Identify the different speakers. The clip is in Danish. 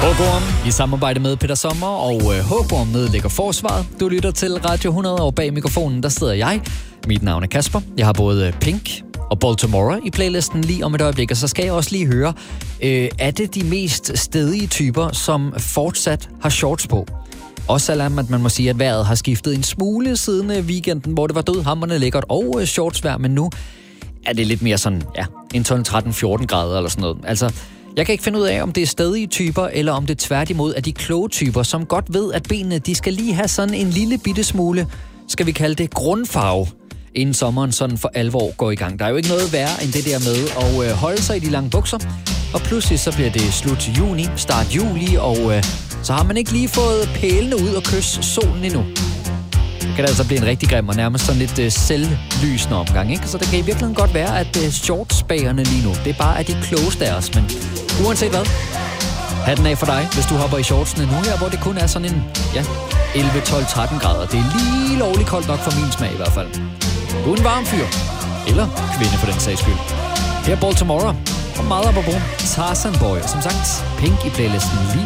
Speaker 1: Håborm i samarbejde med Peter Sommer og Håborm nedlægger forsvaret. Du lytter til Radio 100, og bag mikrofonen der sidder jeg. Mit navn er Kasper. Jeg har både Pink og Baltimore i playlisten lige om et øjeblik, og så skal jeg også lige høre, er det de mest stedige typer, som fortsat har shorts på? Også selvom at man må sige, at vejret har skiftet en smule siden weekenden, hvor det var dødhamrende lækkert og shortsvejr, men nu er det lidt mere sådan, ja, en 12, 13, 14 grader eller sådan noget. Altså, jeg kan ikke finde ud af, om det er stedige typer, eller om det tværtimod er de kloge typer, som godt ved, at benene, de skal lige have sådan en lille bitte smule, skal vi kalde det grundfarve, inden sommeren sådan for alvor går i gang. Der er jo ikke noget værre end det der med at holde sig i de lange bukser, og pludselig så bliver det slut juni, start juli, og så har man ikke lige fået pælene ud og kysse solen endnu. Det kan altså blive en rigtig grim og nærmest sådan lidt selvlysende omgang, ikke? Så det kan i virkeligheden godt være, at shortsbagerne lige nu, det er bare de klogeste af os, men uanset hvad, hatten af for dig, hvis du hopper i shortsene nu her, hvor det kun er sådan en, 11, 12, 13 grader. Det er lige lovligt koldt nok for min smag i hvert fald. Du er en varm fyr, eller kvinde for den sags skyld. Her er Baltimore, og meget apropos Tarzan Boy, som sagt, Pink i playlisten lige